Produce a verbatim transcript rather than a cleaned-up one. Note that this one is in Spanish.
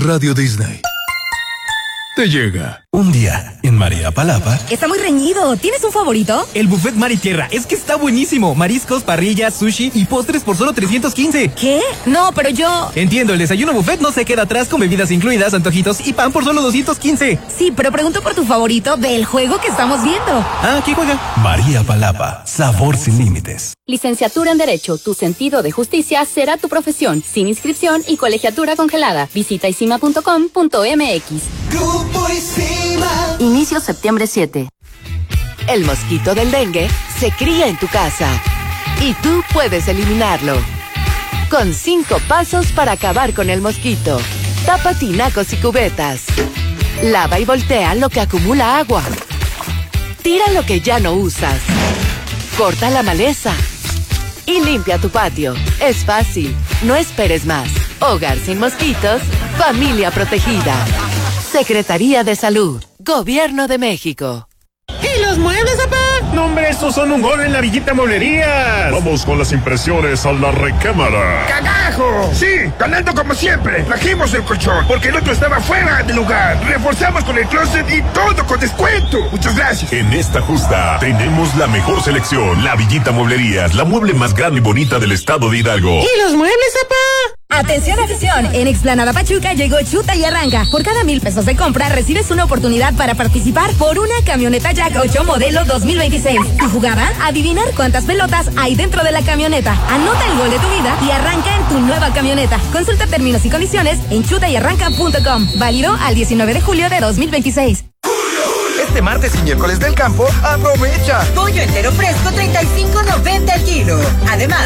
Radio Disney. Te llega. Un día, en Mariapalapa. Está muy reñido. ¿Tienes un favorito? El buffet Mar y Tierra. Es que está buenísimo. Mariscos, parrillas, sushi y postres por solo trescientos quince. ¿Qué? No, pero yo... Entiendo, el desayuno buffet no se queda atrás con bebidas incluidas, antojitos y pan por solo doscientos quince. Sí, pero pregunto por tu favorito del juego que estamos viendo. Ah, ¿quién juega? Mariapalapa. Sabor sin límites. Licenciatura en Derecho. Tu sentido de justicia será tu profesión. Sin inscripción y colegiatura congelada. Visita isima punto com punto m x. Grupo Isima. Inicio septiembre siete. El mosquito del dengue se cría en tu casa y tú puedes eliminarlo. Con cinco pasos para acabar con el mosquito. Tapa tinacos y cubetas. Lava y voltea lo que acumula agua. Tira lo que ya no usas. Corta la maleza. Y limpia tu patio. Es fácil. No esperes más. Hogar sin mosquitos. Familia protegida. Secretaría de Salud. Gobierno de México. ¿Y los muebles, papá? No, hombre, estos son un gol en la Villita Mueblerías. Vamos con las impresiones a la recámara. ¡Cagajo! Sí, ganando como siempre. Trajimos el colchón porque el otro estaba fuera de lugar. Reforzamos con el closet y todo con descuento. Muchas gracias. En esta justa tenemos la mejor selección. La Villita Mueblerías, la mueble más grande y bonita del estado de Hidalgo. ¿Y los muebles, papá? Atención, afición, en Explanada Pachuca llegó Chuta y Arranca. Por cada mil pesos de compra recibes una oportunidad para participar por una camioneta Jack ocho modelo dos mil veintiséis. Tu jugada, adivinar cuántas pelotas hay dentro de la camioneta. Anota el gol de tu vida y arranca en tu nueva camioneta. Consulta términos y condiciones en chuta y arranca punto com. Válido al diecinueve de julio de dos mil veintiséis. Este martes y miércoles del campo, aprovecha. Pollo entero fresco, treinta y cinco noventa el kilo. Además,